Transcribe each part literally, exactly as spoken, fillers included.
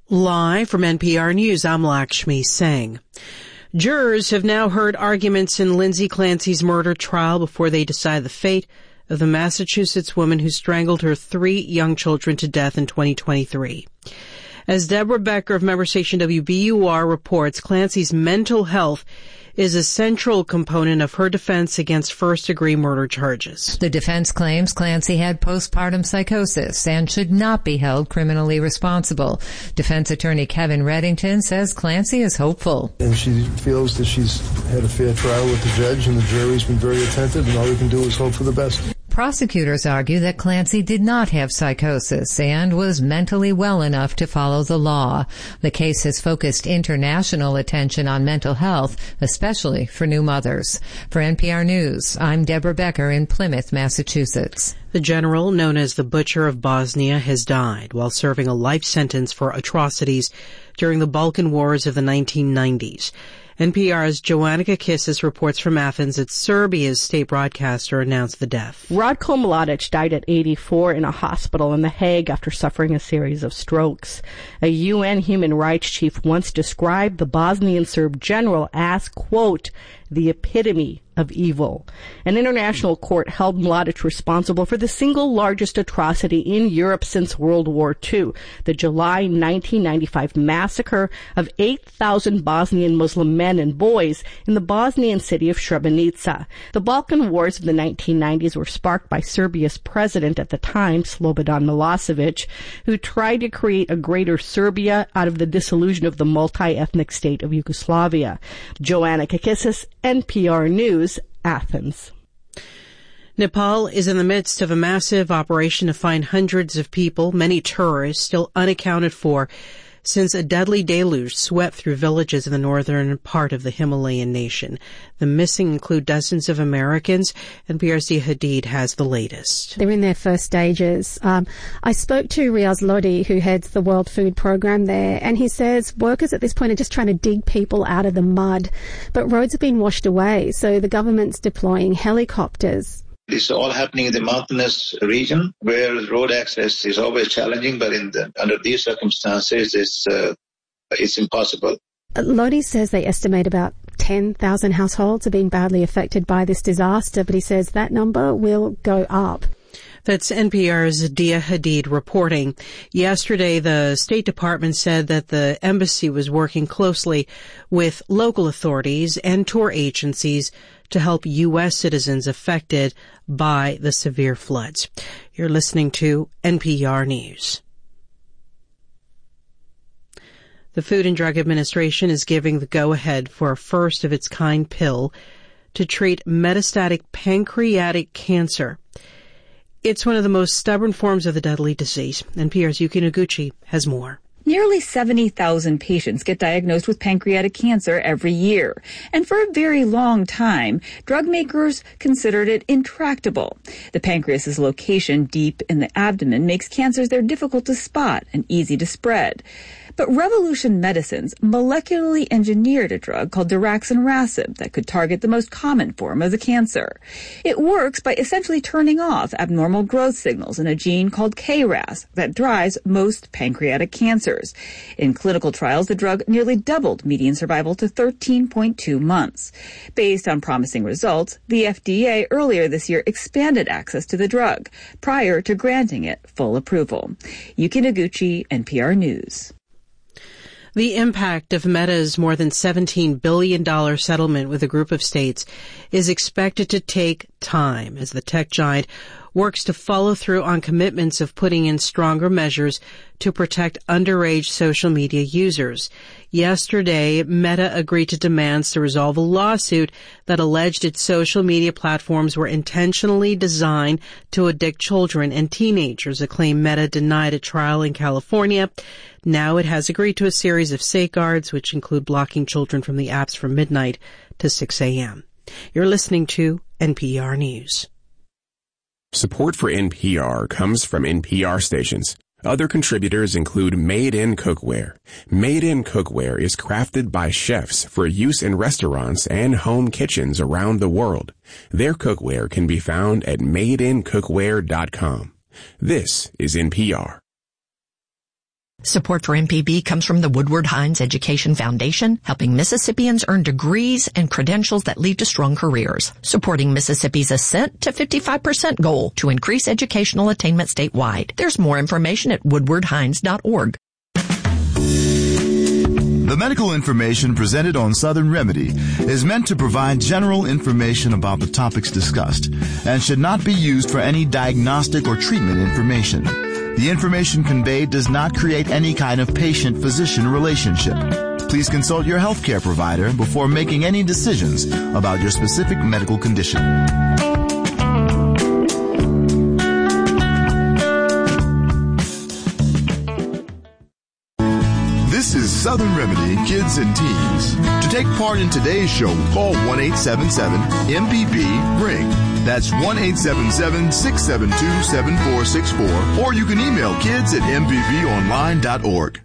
Live from N P R News, I'm Lakshmi Singh. Jurors have now heard arguments in Lindsay Clancy's murder trial before they decide the fate of the Massachusetts woman who strangled her three young children to death in twenty twenty-three. As Deborah Becker of member station W B U R reports, Clancy's mental health is a central component of her defense against first-degree murder charges. The defense claims Clancy had postpartum psychosis and should not be held criminally responsible. Defense attorney Kevin Reddington says Clancy is hopeful. And she feels that she's had a fair trial with the judge, and the jury's been very attentive, and all we can do is hope for the best. Prosecutors argue that Clancy did not have psychosis and was mentally well enough to follow the law. The case has focused international attention on mental health, especially for new mothers. For N P R News, I'm Deborah Becker in Plymouth, Massachusetts. The general, known as the Butcher of Bosnia, has died while serving a life sentence for atrocities during the Balkan Wars of the nineteen nineties. N P R's Joanna Kakissis reports from Athens that Serbia's state broadcaster announced the death. Ratko Mladic died at eighty-four in a hospital in The Hague after suffering a series of strokes. A U N human rights chief once described the Bosnian Serb general as, quote, the epitome of evil. An international court held Mladic responsible for the single largest atrocity in Europe since World War Two, the July nineteen ninety-five massacre of eight thousand Bosnian Muslim men and boys in the Bosnian city of Srebrenica. The Balkan Wars of the nineteen nineties were sparked by Serbia's president at the time, Slobodan Milosevic, who tried to create a greater Serbia out of the dissolution of the multi-ethnic state of Yugoslavia. Joanna Kakissis, N P R News, Athens. Nepal is in the midst of a massive operation to find hundreds of people, many tourists, still unaccounted for since a deadly deluge swept through villages in the northern part of the Himalayan nation. The missing include dozens of Americans, and N P R's Dia Hadid has the latest. They're in their first stages. Um, I spoke to Riaz Lodi, who heads the World Food Programme there, and he says workers at this point are just trying to dig people out of the mud, but roads have been washed away, so the government's deploying helicopters. This is all happening in the mountainous region where road access is always challenging, but in the, under these circumstances, it's, uh, it's impossible. Lodi says they estimate about ten thousand households have been badly affected by this disaster, but he says that number will go up. That's N P R's Dia Hadid reporting. Yesterday, the State Department said that the embassy was working closely with local authorities and tour agencies to help U S citizens affected by the severe floods. You're listening to N P R News. The Food and Drug Administration is giving the go-ahead for a first-of-its-kind pill to treat metastatic pancreatic cancer. It's one of the most stubborn forms of the deadly disease. N P R's Yuki Noguchi has more. Nearly seventy thousand patients get diagnosed with pancreatic cancer every year. And for a very long time, drug makers considered it intractable. The pancreas's location deep in the abdomen makes cancers there difficult to spot and easy to spread. But Revolution Medicines molecularly engineered a drug called daraxonrasib that could target the most common form of the cancer. It works by essentially turning off abnormal growth signals in a gene called K R A S that drives most pancreatic cancers. In clinical trials, the drug nearly doubled median survival to thirteen point two months. Based on promising results, the F D A earlier this year expanded access to the drug prior to granting it full approval. Yuki Noguchi, N P R News. The impact of Meta's more than seventeen billion dollars settlement with a group of states is expected to take time as the tech giant works to follow through on commitments of putting in stronger measures to protect underage social media users. Yesterday, Meta agreed to demands to resolve a lawsuit that alleged its social media platforms were intentionally designed to addict children and teenagers, a claim Meta denied at trial in California. Now it has agreed to a series of safeguards, which include blocking children from the apps from midnight to six a.m. You're listening to N P R News. Support for N P R comes from N P R stations. Other contributors include Made in Cookware. Made in Cookware is crafted by chefs for use in restaurants and home kitchens around the world. Their cookware can be found at made in cookware dot com. This is N P R. Support for M P B comes from the Woodward Hines Education Foundation, helping Mississippians earn degrees and credentials that lead to strong careers, supporting Mississippi's ascent to fifty-five percent goal to increase educational attainment statewide. There's more information at woodward hines dot org. The medical information presented on Southern Remedy is meant to provide general information about the topics discussed and should not be used for any diagnostic or treatment information. The information conveyed does not create any kind of patient-physician relationship. Please consult your healthcare provider before making any decisions about your specific medical condition. This is Southern Remedy Kids and Teens. To take part in today's show, call one eight seven seven M P B ring. That's one eight seven seven, six seven two, seven four six four, or you can email kids at m p b online dot org.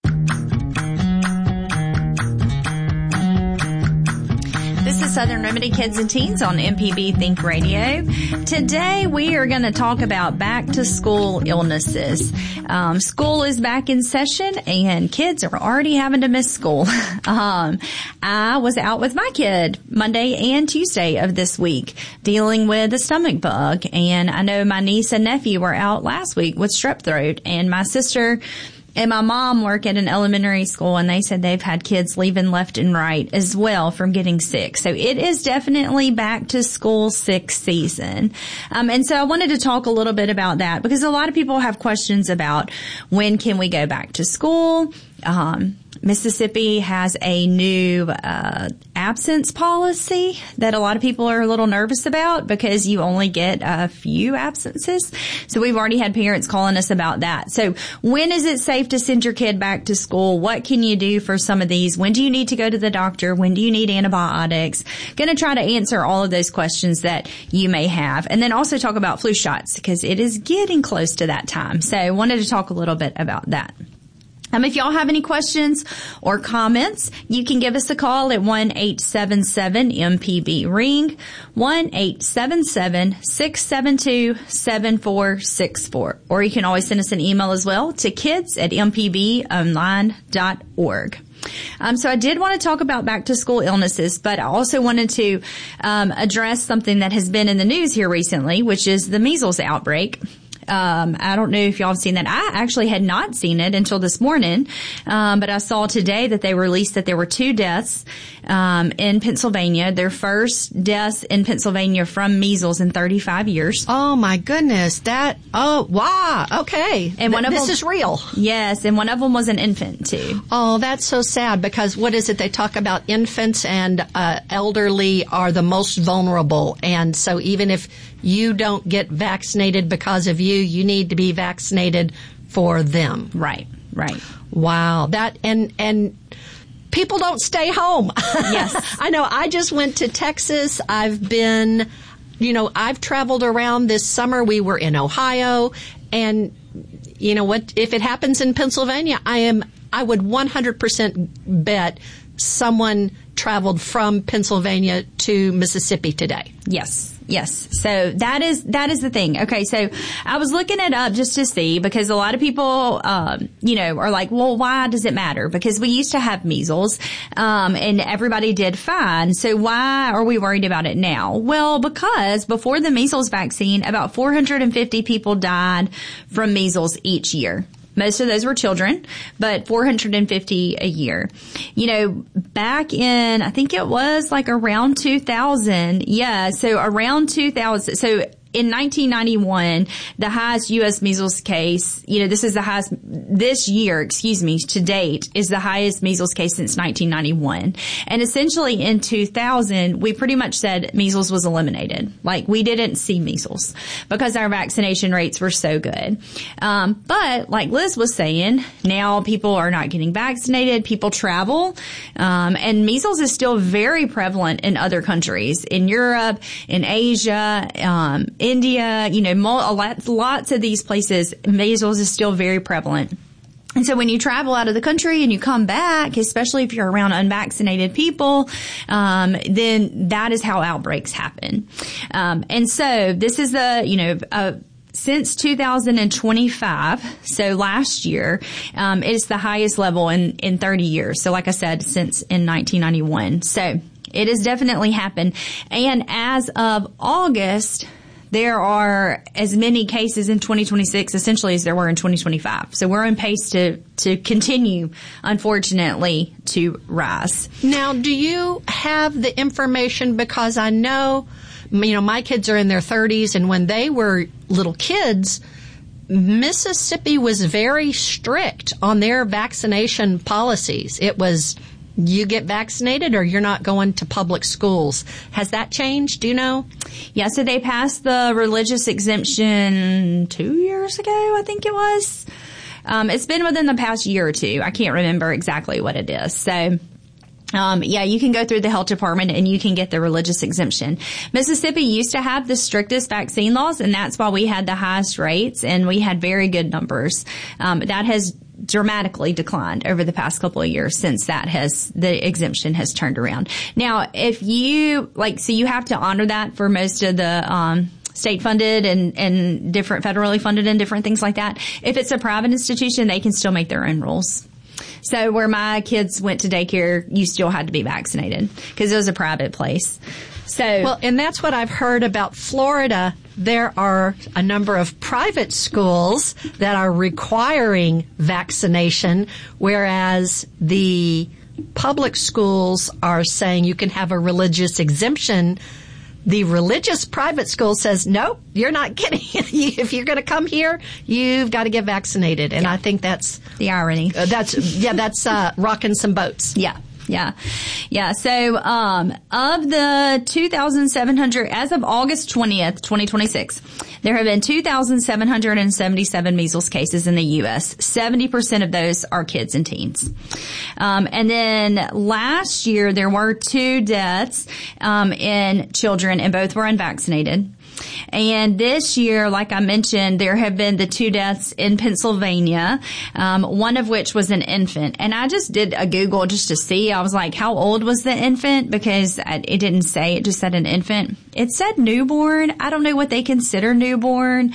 This is Southern Remedy Kids and Teens on M P B Think Radio. Today we are going to talk about back to school illnesses. Um, school is back in session and kids are already having to miss school. um, I was out with my kid Monday and Tuesday of this week dealing with a stomach bug, and I know my niece and nephew were out last week with strep throat, and my sister and my mom work at an elementary school, and they said they've had kids leaving left and right as well from getting sick. So it is definitely back to school sick season. Um, and so I wanted to talk a little bit about that because a lot of people have questions about when can we go back to school. Um, Mississippi has a new uh absence policy that a lot of people are a little nervous about because you only get a few absences. So we've already had parents calling us about that. So when is it safe to send your kid back to school? What can you do for some of these? When do you need to go to the doctor? When do you need antibiotics? Going to try to answer all of those questions that you may have. And then also talk about flu shots because it is getting close to that time. So I wanted to talk a little bit about that. Um, if y'all have any questions or comments, you can give us a call at one eight seven seven M P B ring, one eight seven seven, six seven two, seven four six four. Or you can always send us an email as well to kids at m p b online dot org. Um, so I did want to talk about back to school illnesses, but I also wanted to um, address something that has been in the news here recently, which is the measles outbreak. Um, I don't know if y'all have seen that. I actually had not seen it until this morning, um, but I saw today that they released that there were two deaths um, in Pennsylvania. Their first deaths in Pennsylvania from measles in thirty-five years. Oh my goodness! That oh wow okay. And one Th- of this them, is real. Yes, and one of them was an infant too. Oh, that's so sad because what is it? They talk about infants and uh, elderly are the most vulnerable, and so even if you don't get vaccinated because of you, you need to be vaccinated for them. Right, right. Wow. That, and, and people don't stay home. Yes. I know. I just went to Texas. I've been, you know, I've traveled around this summer. We were in Ohio, and you know what, if it happens in Pennsylvania, I am, I would one hundred percent bet someone traveled from Pennsylvania to Mississippi today. Yes. Yes. So that is, that is the thing. Okay. So I was looking it up just to see because a lot of people, um, you know, are like, well, why does it matter? Because we used to have measles, um, and everybody did fine. So why are we worried about it now? Well, because before the measles vaccine, about four hundred fifty people died from measles each year. Most of those were children, but four hundred fifty a year. You know, back in, I think it was like around two thousand. Yeah, so around two thousand. So in nineteen ninety-one, the highest U S measles case, you know, this is the highest, this year, excuse me, to date, is the highest measles case since nineteen ninety-one. And essentially in two thousand, we pretty much said measles was eliminated. Like, we didn't see measles because our vaccination rates were so good. Um, but like Liz was saying, now people are not getting vaccinated, people travel, um, and measles is still very prevalent in other countries, in Europe, in Asia, um, India, you know, lots, lots of these places, measles is still very prevalent. And so when you travel out of the country and you come back, especially if you're around unvaccinated people, um, then that is how outbreaks happen. Um, and so this is a, you know, a since two thousand twenty-five, so last year, um, it's the highest level in, in thirty years. So like I said, since in nineteen ninety-one. So it has definitely happened. And as of August, there are as many cases in twenty twenty-six essentially as there were in twenty twenty-five. So we're on pace to, to continue, unfortunately, to rise. Now, do you have the information? Because I know, you know, my kids are in their thirties, and when they were little kids, Mississippi was very strict on their vaccination policies. It was, you get vaccinated or you're not going to public schools. Has that changed? Do you know? Yeah, so they passed the religious exemption two years ago, I think it was. Um, it's been within the past year or two. I can't remember exactly what it is. So, um, yeah, you can go through the health department and you can get the religious exemption. Mississippi used to have the strictest vaccine laws, and that's why we had the highest rates and we had very good numbers. Um, that has dramatically declined over the past couple of years since that has, the exemption has turned around. Now, if you, like, so you have to honor that for most of the, um, state funded and, and different federally funded and different things like that. If it's a private institution, they can still make their own rules. So where my kids went to daycare, you still had to be vaccinated because it was a private place. So, well, and that's what I've heard about Florida. There are a number of private schools that are requiring vaccination, whereas the public schools are saying you can have a religious exemption. The religious private school says, no, you're not getting it. If you're going to come here, you've got to get vaccinated. And yeah. I think that's the irony. Uh, that's, yeah, that's, uh, rocking some boats. Yeah. Yeah. Yeah. So, um, of the two thousand seven hundred, as of August twentieth, twenty twenty-six, there have been two thousand seven hundred seventy-seven measles cases in the U S. seventy percent of those are kids and teens. Um, and then last year there were two deaths, um, in children, and both were unvaccinated. And this year, like I mentioned, there have been the two deaths in Pennsylvania, um, one of which was an infant. And I just did a Google just to see. I was like, how old was the infant? Because it didn't say, it just said an infant. It said newborn. I don't know what they consider newborn.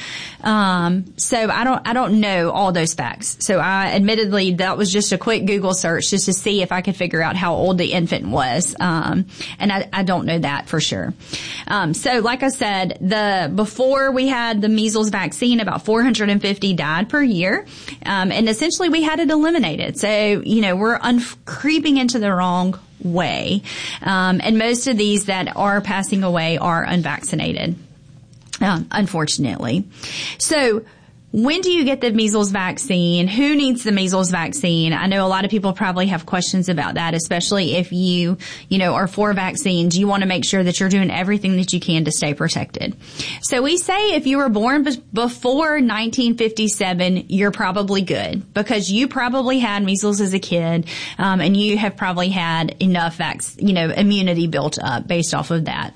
Um, so I don't, I don't know all those facts. So I admittedly, that was just a quick Google search just to see if I could figure out how old the infant was. Um, and I, I don't know that for sure. Um, so like I said, the, before we had the measles vaccine, about four hundred fifty died per year. Um, and essentially we had it eliminated. So, you know, we're un- creeping into the wrong way. Um, and most of these that are passing away are unvaccinated, um, unfortunately. So, when do you get the measles vaccine? Who needs the measles vaccine? I know a lot of people probably have questions about that, especially if you, you know, are for vaccines. You want to make sure that you're doing everything that you can to stay protected. So we say if you were born be- before nineteen fifty-seven, you're probably good because you probably had measles as a kid, um, and you have probably had enough vac- you know, immunity built up based off of that.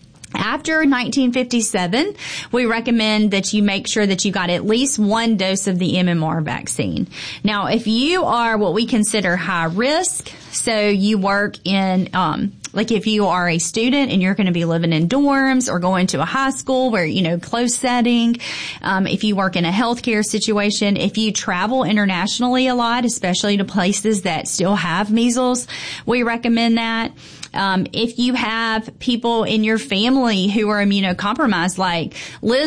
After nineteen fifty-seven, we recommend that you make sure that you got at least one dose of the M M R vaccine. Now, if you are what we consider high risk, so you work in, um, like if you are a student and you're going to be living in dorms or going to a high school where, you know, close setting, um, if you work in a healthcare situation, if you travel internationally a lot, especially to places that still have measles, we recommend that. Um, if you have people in your family who are immunocompromised, like Liz